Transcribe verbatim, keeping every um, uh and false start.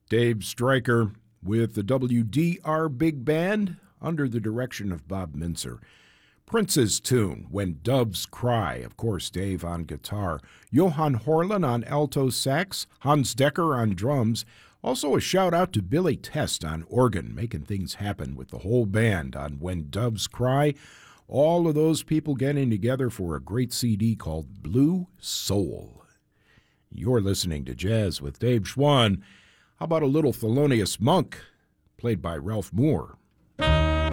Dave Stryker with the W D R Big Band under the direction of Bob Mintzer. Prince's tune, When Doves Cry, of course, Dave on guitar. Johan Horlin on alto sax, Hans Decker on drums. Also a shout-out to Billy Test on organ, making things happen with the whole band on When Doves Cry. All of those people getting together for a great C D called Blue Soul. You're listening to Jazz with Dave Schwann. How about a little Thelonious Monk, played by Ralph Moore?